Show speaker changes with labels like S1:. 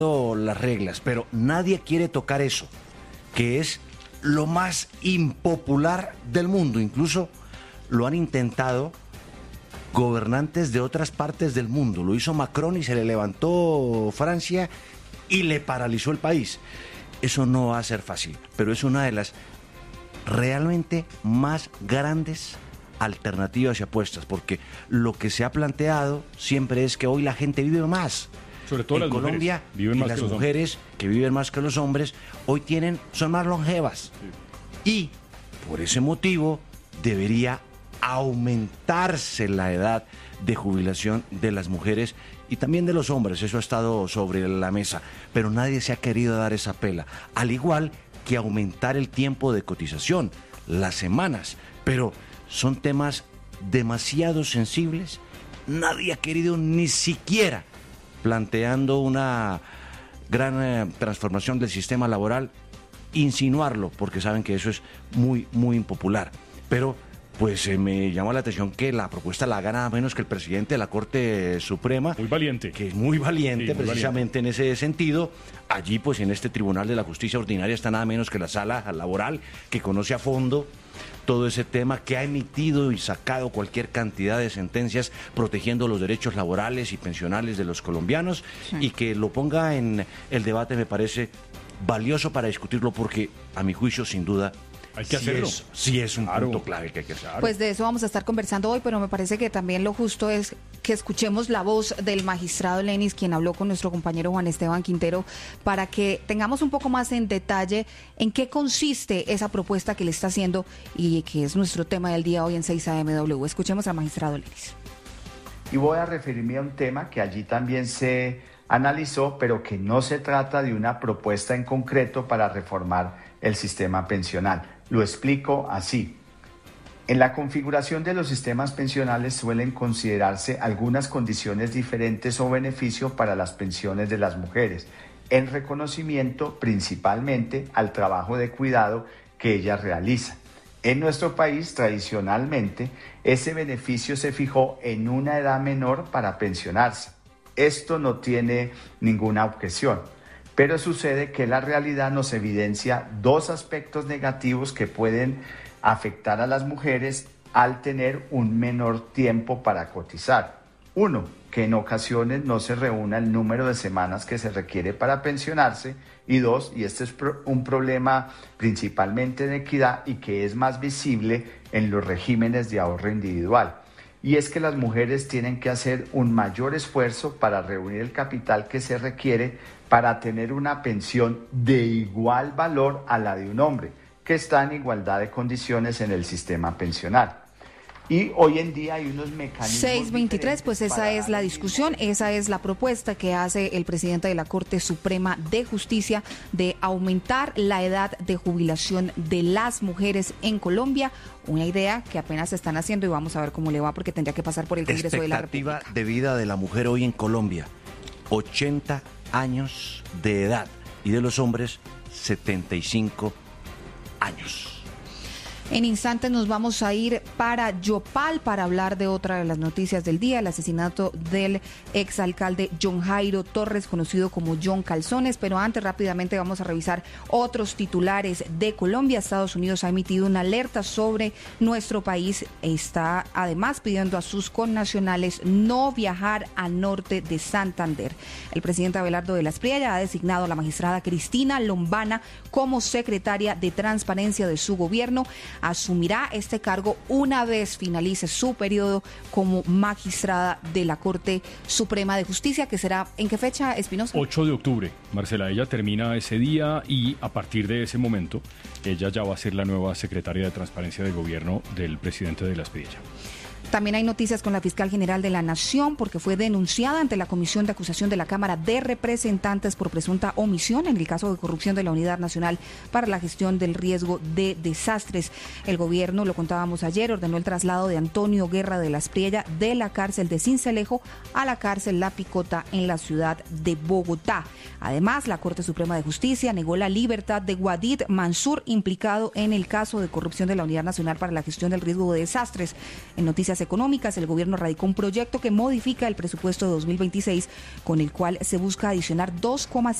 S1: las reglas, pero nadie quiere tocar eso, que es lo más impopular del mundo. Incluso lo han intentado gobernantes de otras partes del mundo. Lo hizo Macron y se le levantó Francia y le paralizó el país. Eso no va a ser fácil, pero es una de las realmente más grandes alternativas y apuestas, porque lo que se ha planteado siempre es que hoy la gente vive más.
S2: Sobre todo
S1: en
S2: las
S1: Colombia,
S2: viven más
S1: las
S2: que los
S1: mujeres que viven más que los hombres, hoy son más longevas. Sí. Y por ese motivo debería aumentarse la edad de jubilación de las mujeres y también de los hombres. Eso ha estado sobre la mesa, pero nadie se ha querido dar esa pela. Al igual que aumentar el tiempo de cotización, las semanas, pero son temas demasiado sensibles. Nadie ha querido ni siquiera planteando una gran transformación del sistema laboral, insinuarlo, porque saben que eso es muy, muy impopular. Pero pues me llama la atención que la propuesta la haga nada menos que el presidente de la Corte Suprema.
S2: Muy valiente.
S1: Que es muy valiente, sí, muy precisamente valiente. En ese sentido. Allí, pues en este Tribunal de la Justicia Ordinaria está nada menos que la Sala Laboral, que conoce a fondo todo ese tema, que ha emitido y sacado cualquier cantidad de sentencias protegiendo los derechos laborales y pensionales de los colombianos, sí. Y que lo ponga en el debate me parece valioso para discutirlo, porque a mi juicio, sin duda,
S2: hay que hacerlo.
S1: Sí es un punto clave que hay que hacer.
S3: Pues de eso vamos a estar conversando hoy, pero me parece que también lo justo es que escuchemos la voz del magistrado Lenis, quien habló con nuestro compañero Juan Esteban Quintero, para que tengamos un poco más en detalle en qué consiste esa propuesta que le está haciendo y que es nuestro tema del día hoy en 6 AMW. Escuchemos al magistrado Lenis.
S4: Y voy a referirme a un tema que allí también se analizó, pero que no se trata de una propuesta en concreto para reformar el sistema pensional. Lo explico así. En la configuración de los sistemas pensionales suelen considerarse algunas condiciones diferentes o beneficios para las pensiones de las mujeres, en reconocimiento principalmente al trabajo de cuidado que ellas realizan. En nuestro país, tradicionalmente, ese beneficio se fijó en una edad menor para pensionarse. Esto no tiene ninguna objeción. Pero sucede que la realidad nos evidencia dos aspectos negativos que pueden afectar a las mujeres al tener un menor tiempo para cotizar. Uno, que en ocasiones no se reúna el número de semanas que se requiere para pensionarse. Y dos, y este es un problema principalmente de equidad y que es más visible en los regímenes de ahorro individual. Y es que las mujeres tienen que hacer un mayor esfuerzo para reunir el capital que se requiere para tener una pensión de igual valor a la de un hombre, que está en igualdad de condiciones en el sistema pensional. Y hoy en día hay unos mecanismos...
S3: 623, pues esa es la discusión, esa es la propuesta que hace el presidente de la Corte Suprema de Justicia de aumentar la edad de jubilación de las mujeres en Colombia, una idea que apenas se están haciendo y vamos a ver cómo le va, porque tendría que pasar por el Congreso de la República.
S1: Expectativa de vida de la mujer hoy en Colombia, 80 años de edad, y de los hombres, 75 años.
S3: En instantes nos vamos a ir para Yopal para hablar de otra de las noticias del día, el asesinato del exalcalde John Jairo Torres, conocido como John Calzones. Pero antes, rápidamente vamos a revisar otros titulares de Colombia. Estados Unidos ha emitido una alerta sobre nuestro país. Está además pidiendo a sus connacionales no viajar al norte de Santander. El presidente Abelardo de la Espriella ha designado a la magistrada Cristina Lombana como secretaria de Transparencia de su gobierno. Asumirá este cargo una vez finalice su periodo como magistrada de la Corte Suprema de Justicia, que será, ¿en qué fecha, Espinosa?
S2: 8 de octubre, Marcela, ella termina ese día y a partir de ese momento ella ya va a ser la nueva secretaria de Transparencia del gobierno del presidente de la Espriella.
S3: También hay noticias con la fiscal general de la Nación, porque fue denunciada ante la Comisión de Acusación de la Cámara de Representantes por presunta omisión en el caso de corrupción de la Unidad Nacional para la Gestión del Riesgo de Desastres. El gobierno, lo contábamos ayer, ordenó el traslado de Antonio Guerra de la Espriella de la cárcel de Sincelejo a la cárcel La Picota en la ciudad de Bogotá. Además, la Corte Suprema de Justicia negó la libertad de Wadid Mansur, implicado en el caso de corrupción de la Unidad Nacional para la Gestión del Riesgo de Desastres. En noticias económicas, el gobierno radicó un proyecto que modifica el presupuesto de 2026, con el cual se busca adicionar 2,5